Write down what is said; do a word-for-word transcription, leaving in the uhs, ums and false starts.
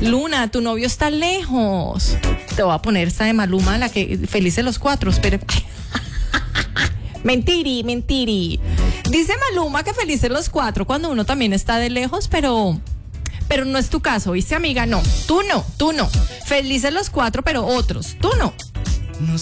Luna, tu novio está lejos. Te voy a poner esta de Maluma, la que felices los cuatro. Espere. Mentiri, mentiri. Dice Maluma que felices los cuatro cuando uno también está de lejos, pero... Pero no es tu caso, ¿viste, amiga? No, tú no, tú no. Felices los cuatro, pero otros, tú no.